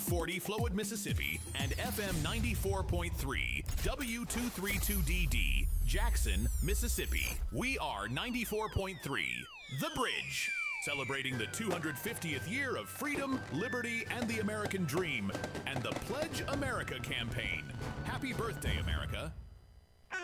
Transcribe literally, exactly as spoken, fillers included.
forty Flowood, Mississippi, and F M ninety-four point three W two thirty-two D D, Jackson, Mississippi. We are ninety-four point three, The Bridge, celebrating the two hundred fiftieth year of freedom, liberty, and the American dream, and the Pledge America campaign. Happy birthday, America.